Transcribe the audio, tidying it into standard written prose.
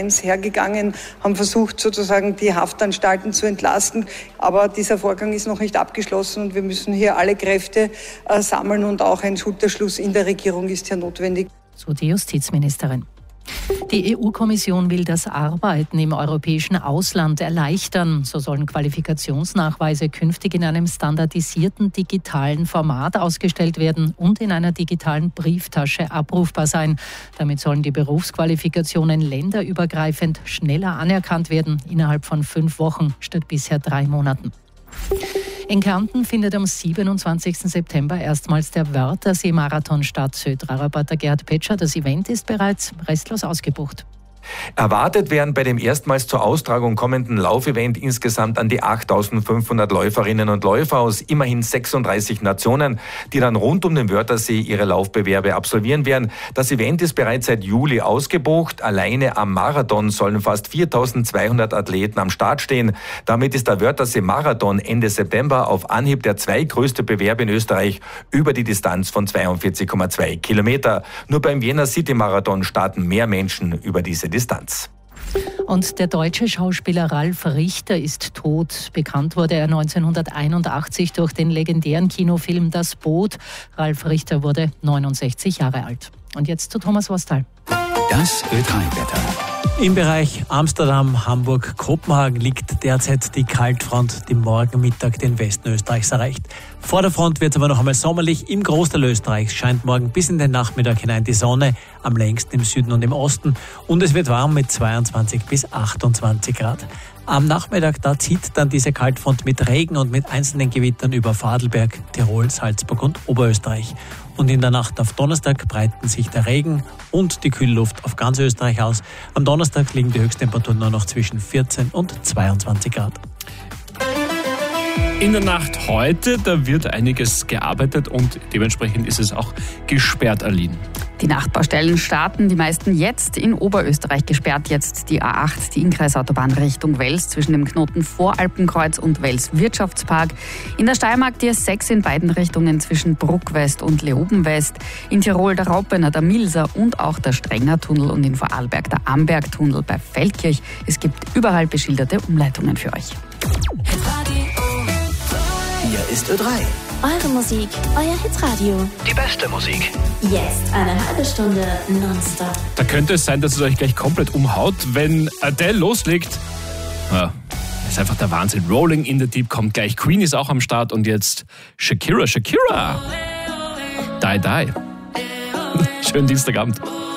1 hergegangen, haben versucht, sozusagen die Haftanstalten zu entlasten. Aber dieser Vorgang ist noch nicht abgeschlossen und wir müssen hier alle Kräfte sammeln und auch ein Schulterschluss in der Regierung ist hier notwendig. So die Justizministerin. Die EU-Kommission will das Arbeiten im europäischen Ausland erleichtern. So sollen Qualifikationsnachweise künftig in einem standardisierten digitalen Format ausgestellt werden und in einer digitalen Brieftasche abrufbar sein. Damit sollen die Berufsqualifikationen länderübergreifend schneller anerkannt werden, innerhalb von 5 Wochen statt bisher 3 Monaten. In Kärnten findet am 27. September erstmals der Wörthersee-Marathon statt. Ö3-Reporter Gerhard Petscher, das Event ist bereits restlos ausgebucht. Erwartet werden bei dem erstmals zur Austragung kommenden Laufevent insgesamt an die 8.500 Läuferinnen und Läufer aus immerhin 36 Nationen, die dann rund um den Wörthersee ihre Laufbewerbe absolvieren werden. Das Event ist bereits seit Juli ausgebucht. Alleine am Marathon sollen fast 4.200 Athleten am Start stehen. Damit ist der Wörthersee-Marathon Ende September auf Anhieb der zweitgrößte Bewerb in Österreich über die Distanz von 42,2 Kilometer. Nur beim Vienna City Marathon starten mehr Menschen über diese Distanz. Und der deutsche Schauspieler Ralf Richter ist tot. Bekannt wurde er 1981 durch den legendären Kinofilm Das Boot. Ralf Richter wurde 69 Jahre alt. Und jetzt zu Thomas Wostal. Das Ö3-Wetter. Im Bereich Amsterdam, Hamburg, Kopenhagen liegt derzeit die Kaltfront, die morgen Mittag den Westen Österreichs erreicht. Vor der Front wird es aber noch einmal sommerlich. Im Großteil Österreichs scheint morgen bis in den Nachmittag hinein die Sonne, am längsten im Süden und im Osten. Und es wird warm mit 22 bis 28 Grad. Am Nachmittag, da zieht dann diese Kaltfront mit Regen und mit einzelnen Gewittern über Vorarlberg, Tirol, Salzburg und Oberösterreich. Und in der Nacht auf Donnerstag breiten sich der Regen und die Kühlluft auf ganz Österreich aus. Am Donnerstag liegen die Höchsttemperaturen nur noch zwischen 14 und 22 Grad. In der Nacht heute, da wird einiges gearbeitet und dementsprechend ist es auch gesperrt, Aline. Die Nachtbaustellen starten, die meisten jetzt in Oberösterreich gesperrt. Jetzt die A8, die Innkreisautobahn Richtung Wels zwischen dem Knoten Voralpenkreuz und Wels Wirtschaftspark. In der Steiermark die S6 in beiden Richtungen zwischen Bruck West und Leoben West. In Tirol der Raupener, der Milser und auch der Strenger Tunnel und in Vorarlberg der Amberg-Tunnel bei Feldkirch. Es gibt überall beschilderte Umleitungen für euch. Hier ist Ö3. Eure Musik, euer Hitradio. Die beste Musik. Jetzt eine halbe Stunde nonstop. Da könnte es sein, dass es euch gleich komplett umhaut, wenn Adele loslegt. Ja, ist einfach der Wahnsinn. Rolling in the Deep kommt gleich. Queen ist auch am Start und jetzt Shakira. Die. Schönen Dienstagabend.